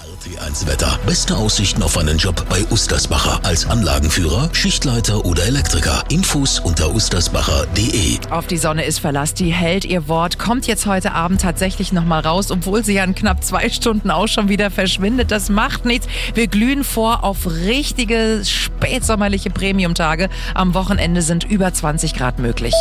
RT1 Wetter. Beste Aussichten auf einen Job bei Ustersbacher. Als Anlagenführer, Schichtleiter oder Elektriker. Infos unter ustersbacher.de. Auf die Sonne ist Verlass, die hält ihr Wort, kommt jetzt heute Abend tatsächlich nochmal raus, obwohl sie ja in knapp 2 Stunden auch schon wieder verschwindet. Das macht nichts. Wir glühen vor auf richtige spätsommerliche Premiumtage. Am Wochenende sind über 20 Grad möglich.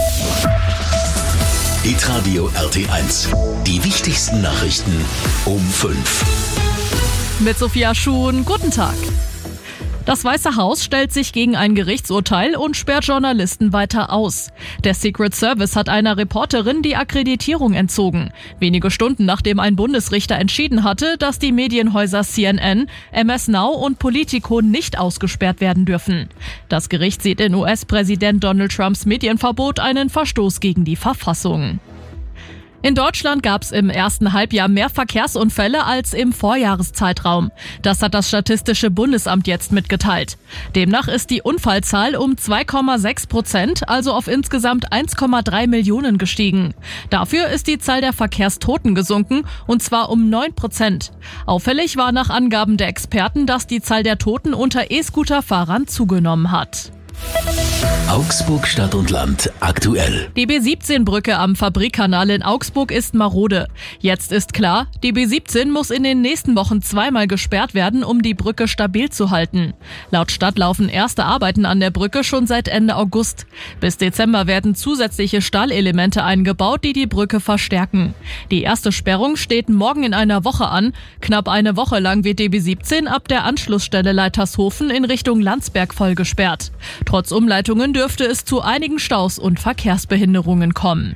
Hitradio RT1. Die wichtigsten Nachrichten um 5. Mit Sophia Schuhn, guten Tag. Das Weiße Haus stellt sich gegen ein Gerichtsurteil und sperrt Journalisten weiter aus. Der Secret Service hat einer Reporterin die Akkreditierung entzogen. Wenige Stunden nachdem ein Bundesrichter entschieden hatte, dass die Medienhäuser CNN, MS Now und Politico nicht ausgesperrt werden dürfen. Das Gericht sieht in US-Präsident Donald Trumps Medienverbot einen Verstoß gegen die Verfassung. In Deutschland gab es im ersten Halbjahr mehr Verkehrsunfälle als im Vorjahreszeitraum. Das hat das Statistische Bundesamt jetzt mitgeteilt. Demnach ist die Unfallzahl um 2,6%, also auf insgesamt 1,3 Millionen gestiegen. Dafür ist die Zahl der Verkehrstoten gesunken, und zwar um 9%. Auffällig war nach Angaben der Experten, dass die Zahl der Toten unter E-Scooter-Fahrern zugenommen hat. Augsburg Stadt und Land aktuell. Die B17-Brücke am Fabrikkanal in Augsburg ist marode. Jetzt ist klar, die B17 muss in den nächsten Wochen zweimal gesperrt werden, um die Brücke stabil zu halten. Laut Stadt laufen erste Arbeiten an der Brücke schon seit Ende August. Bis Dezember werden zusätzliche Stahlelemente eingebaut, die die Brücke verstärken. Die erste Sperrung steht morgen in einer Woche an. Knapp eine Woche lang wird die B17 ab der Anschlussstelle Leitershofen in Richtung Landsberg voll gesperrt. Trotz Umleitungen dürfte es zu einigen Staus und Verkehrsbehinderungen kommen.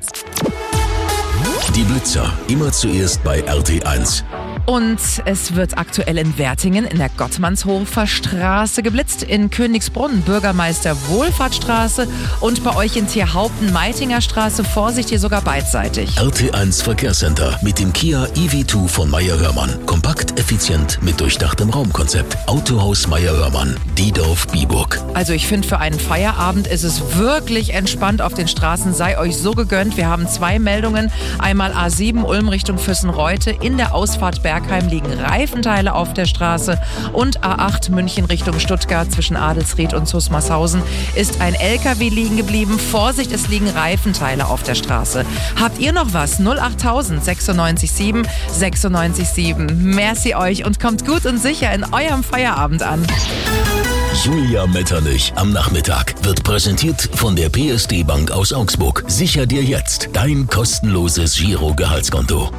Die Blitzer, immer zuerst bei RT1. Und es wird aktuell in Wertingen in der Gottmannshofer Straße geblitzt, in Königsbrunn Bürgermeister Wohlfahrtstraße und bei euch in Tierhaupten Meitinger Straße. Vorsicht, hier sogar beidseitig. RT1 Verkehrscenter mit dem Kia EV2 von Meyer-Hörmann. Kompakt, effizient, mit durchdachtem Raumkonzept. Autohaus Meyer-Hörmann, Diedorf-Biburg. Also ich finde, für einen Feierabend ist es wirklich entspannt auf den Straßen. Sei euch so gegönnt. Wir haben 2 Meldungen. Einmal A7 Ulm Richtung Füssenreute. In der Ausfahrt Bergheim liegen Reifenteile auf der Straße. Und A8 München Richtung Stuttgart zwischen Adelsried und Zusmarshausen ist ein LKW liegen geblieben. Vorsicht, es liegen Reifenteile auf der Straße. Habt ihr noch was? 08000 96 7 96 7. Merci euch und kommt gut und sicher in eurem Feierabend an. Julia Metternich am Nachmittag wird präsentiert von der PSD Bank aus Augsburg. Sicher dir jetzt dein kostenloses Giro-Gehaltskonto.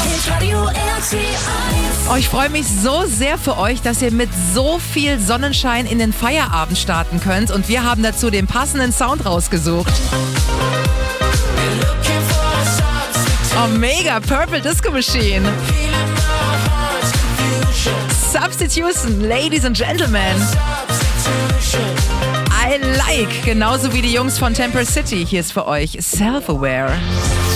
Oh, ich freue mich so sehr für euch, dass ihr mit so viel Sonnenschein in den Feierabend starten könnt. Und wir haben dazu den passenden Sound rausgesucht. Oh, mega! Purple Disco Machine. Substitution, Ladies and Gentlemen. I like, genauso wie die Jungs von Temper City. Hier ist für euch Self-Aware.